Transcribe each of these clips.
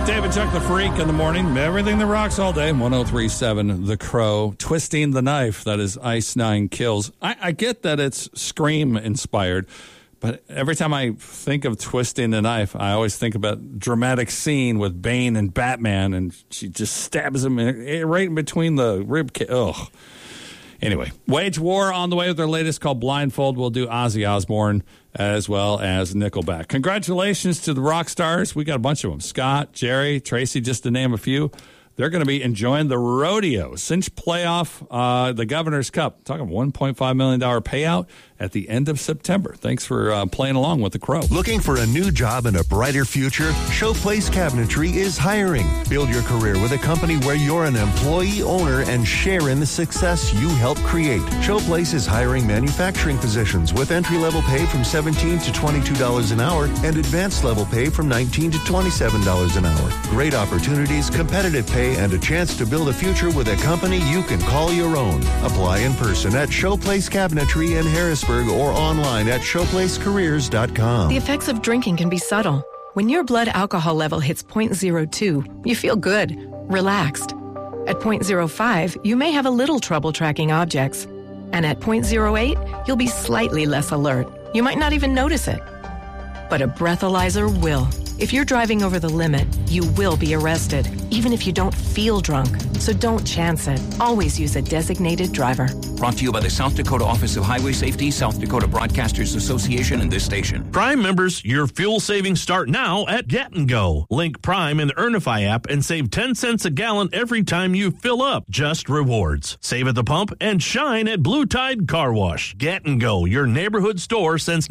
David Chuck the Freak in the morning. Everything that rocks all day. 103.7 The Crow. Twisting the Knife. That is Ice Nine Kills. I get that it's Scream inspired, but every time I think of Twisting the Knife, I always think about dramatic scene with Bane and Batman, and she just stabs him right in between the rib cage. Ugh. Anyway, Wage War on the way with their latest called Blindfold. We'll do Ozzy Osbourne as well as Nickelback. Congratulations to the rock stars. We got a bunch of them. Scott, Jerry, Tracy, just to name a few. They're going to be enjoying the rodeo. Cinch playoff, the Governor's Cup. Talking $1.5 million payout at the end of September. Thanks for playing along with the Crow. Looking for a new job and a brighter future? Showplace Cabinetry is hiring. Build your career with a company where you're an employee owner and share in the success you help create. Showplace is hiring manufacturing positions with entry-level pay from $17 to $22 an hour and advanced level pay from $19 to $27 an hour. Great opportunities, competitive pay, and a chance to build a future with a company you can call your own. Apply in person at Showplace Cabinetry in Harrisburg or online at showplacecareers.com. The effects of drinking can be subtle. When your blood alcohol level hits 0.02, you feel good, relaxed. At 0.05, you may have a little trouble tracking objects. And at 0.08, you'll be slightly less alert. You might not even notice it. But a breathalyzer will. If you're driving over the limit, you will be arrested, even if you don't feel drunk. So don't chance it. Always use a designated driver. Brought to you by the South Dakota Office of Highway Safety, South Dakota Broadcasters Association, and this station. Prime members, your fuel savings start now at Get & Go. Link Prime in the Earnify app and save 10 cents a gallon every time you fill up. Just rewards. Save at the pump and shine at Blue Tide Car Wash. Get & Go, your neighborhood store since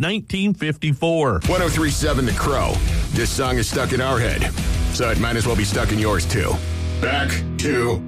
1954. 103.7 The Crow. This song is stuck in our head, so it might as well be stuck in yours too. Back to